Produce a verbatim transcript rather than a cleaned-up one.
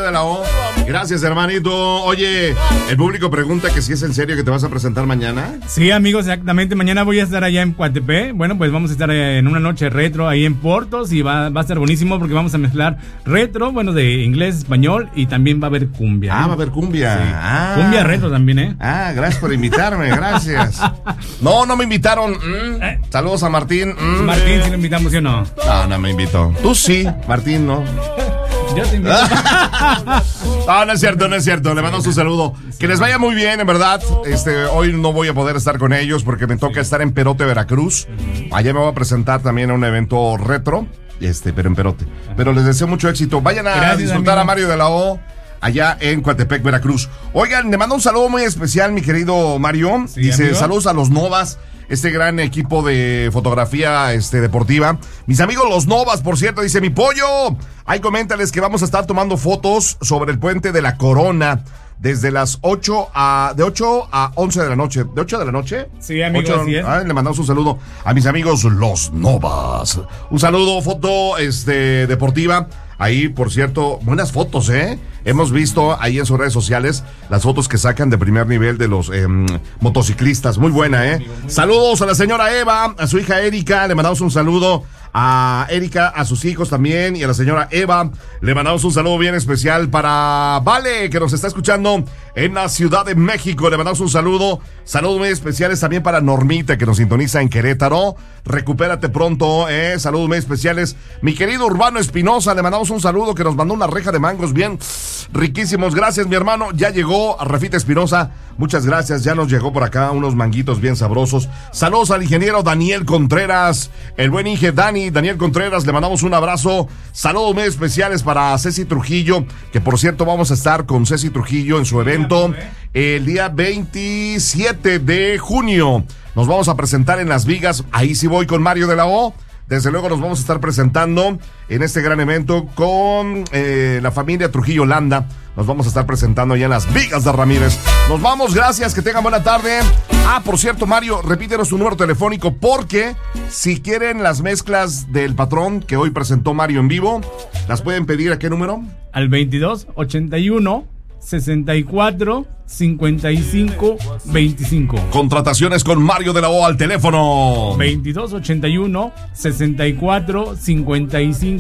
Mario de la O. Gracias, hermanito. Oye, el público pregunta que si es en serio que te vas a presentar mañana. Sí, amigos, exactamente. Mañana voy a estar allá en Coatepec. Bueno, pues vamos a estar en una noche retro ahí en Portos y va, va a estar buenísimo porque vamos a mezclar retro, bueno, de inglés, español y también va a haber cumbia. Ah, ¿eh? Va a haber cumbia. Sí. Ah. Cumbia retro también, ¿eh? Ah, gracias por invitarme, gracias. No, no me invitaron. Mm. Eh. Saludos a Martín. Mm. Martín, ¿sí lo invitamos, sí o no? No, no me invitó. Tú sí, Martín, ¿no? Yo te invito. No, no es cierto, no es cierto. Le mando su saludo. Que les vaya muy bien, en verdad. Este, hoy no voy a poder estar con ellos porque me toca estar en Perote, Veracruz. Allá me voy a presentar también a un evento retro, este, pero en Perote. Pero les deseo mucho éxito. Vayan a Gracias, disfrutar amigo. a Mario de la O allá en Coatepec, Veracruz. Oigan, le mando un saludo muy especial, mi querido Mario. Sí, Dice, amigo. Saludos a los Novas, este gran equipo de fotografía este, deportiva. Mis amigos los Novas, por cierto, dice mi pollo. Ahí coméntales que vamos a estar tomando fotos sobre el puente de la Corona desde las ocho a de ocho a once de la noche. ¿De ocho de la noche? Sí, amigo, así es. Ah, le mandamos un saludo a mis amigos los Novas. Un saludo, foto este deportiva. Ahí, por cierto, buenas fotos, ¿eh? Hemos visto ahí en sus redes sociales las fotos que sacan de primer nivel de los eh, motociclistas. Muy buena, ¿eh? Saludos a la señora Eva, a su hija Erika. Le mandamos un saludo a Erika, a sus hijos también y a la señora Eva. Le mandamos un saludo bien especial para Vale, que nos está escuchando en la Ciudad de México. Le mandamos un saludo. Saludos muy especiales también para Normita, que nos sintoniza en Querétaro. Recupérate pronto, eh. Saludos muy especiales. Mi querido Urbano Espinosa, le mandamos un saludo, que nos mandó una reja de mangos bien riquísimos. Gracias, mi hermano. Ya llegó Rafita Espinosa. Muchas gracias. Ya nos llegó por acá unos manguitos bien sabrosos. Saludos al ingeniero Daniel Contreras. El buen Inge Dani, Daniel Contreras, le mandamos un abrazo. Saludos muy especiales para Ceci Trujillo, que por cierto vamos a estar con Ceci Trujillo en su evento el día veintisiete de junio. Nos vamos a presentar en Las Vigas. Ahí sí voy con Mario de la O. Desde luego nos vamos a estar presentando en este gran evento con eh, la familia Trujillo Landa. Nos vamos a estar presentando allá en Las Vigas de Ramírez. Nos vamos, gracias, que tengan buena tarde. Ah, por cierto, Mario, repítenos tu número telefónico porque si quieren las mezclas del patrón que hoy presentó Mario en vivo, ¿las pueden pedir a qué número? Al veintidós ochenta y uno sesenta y cuatro cincuenta y cinco veinticinco. Contrataciones con Mario de la O al teléfono veintidós ochenta y uno sesenta y cuatro cincuenta y cinco